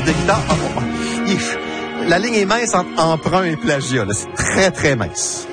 de guitare. La ligne est mince entre emprunt et plagiat. Là. C'est très, très mince.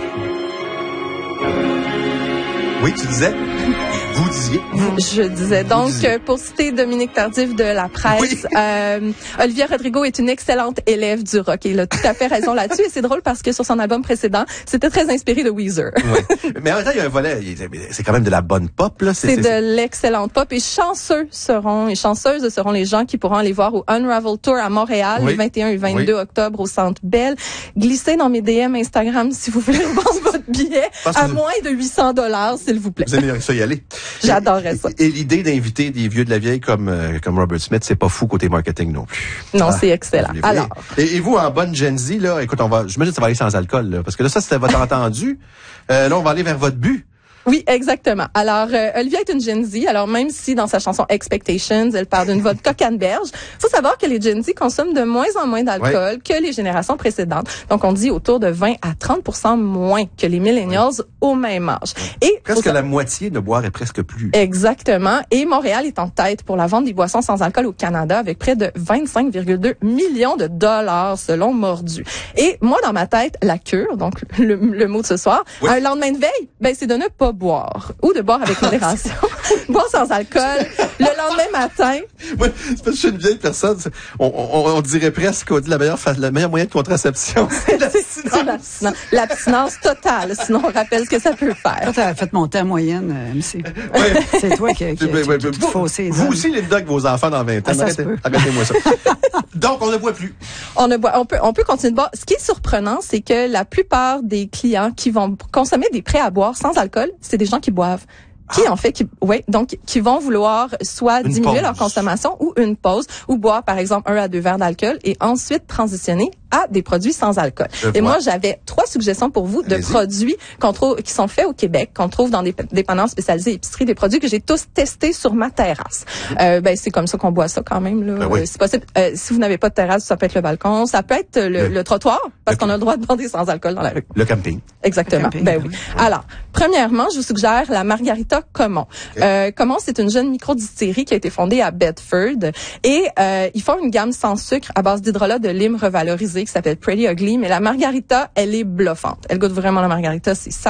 Oui, tu disais? Vous disiez? Je disais donc, pour citer Dominique Tardif de La Presse, Olivia Rodrigo est une excellente élève du rock. Et il a tout à fait raison là-dessus. Et c'est drôle parce que sur son album précédent, c'était très inspiré de Weezer. Oui. Mais en même temps, il y a un volet, c'est quand même de la bonne pop, là. C'est de l'excellente pop. Et chanceuses seront les gens qui pourront aller voir au Unravel Tour à Montréal, les 21 et 22 octobre au Centre Bell. Glissez dans mes DM Instagram si vous voulez vendre votre billet à moins de $800, s'il vous plaît. Vous aimeriez ça y aller? J'adorerais ça. Et l'idée d'inviter des vieux de la vieille comme Robert Smith, c'est pas fou côté marketing non plus. Non, c'est excellent. Alors. Et vous, en bonne Gen Z, là, écoute, je me dis que ça va aller sans alcool, là, parce que là, ça, c'était votre entendu. Là, on va aller vers votre but. Oui, exactement. Alors, Olivia est une Gen Z. Alors, même si dans sa chanson Expectations, elle parle d'une vodka canneberge, faut savoir que les Gen Z consomment de moins en moins d'alcool que les générations précédentes. Donc, on dit autour de 20 à 30% moins que les millennials au même âge. Et presque la moitié ne boirait presque plus. Exactement. Et Montréal est en tête pour la vente des boissons sans alcool au Canada avec près de 25,2 millions de dollars selon Mordu. Et moi, dans ma tête, la cure, donc le mot de ce soir, un lendemain de veille, ben c'est de ne pas boire ou de boire avec modération. Boire sans alcool le lendemain matin. Oui, c'est parce que je suis une vieille personne. On dirait presque qu'on dit la meilleure moyen de contraception. C'est l'abstinence. L'abstinence totale. Sinon, on rappelle ce que ça peut faire. Toi, t'as fait monter en moyenne, MC. Oui. C'est toi qui faussé. Vous aussi, les dogs, vos enfants dans 20 ans. Arrêtez-moi ça. Donc, on ne boit plus. On peut continuer de boire. Ce qui est surprenant, c'est que la plupart des clients qui vont consommer des prêts à boire sans alcool, c'est des gens qui boivent. Qui vont vouloir soit diminuer leur consommation ou une pause ou boire par exemple 1 à 2 verres d'alcool et ensuite transitionner à des produits sans alcool. Et moi, j'avais 3 suggestions pour vous de produits qui sont faits au Québec, qu'on trouve dans des dépanneurs spécialisés épiceries, des produits que j'ai tous testés sur ma terrasse. C'est comme ça qu'on boit ça quand même là. C'est possible. Si vous n'avez pas de terrasse, ça peut être le balcon, ça peut être le trottoir parce qu'on a le droit de boire sans alcool dans la rue. Le camping. Exactement. Oui. Alors, premièrement, je vous suggère la Margarita Common. Common, c'est une jeune microdistillerie qui a été fondée à Bedford et ils font une gamme sans sucre à base d'hydrolat de lime revalorisé qui s'appelle Pretty Ugly, mais la Margarita, elle est bluffante. Elle goûte vraiment la Margarita, c'est ça.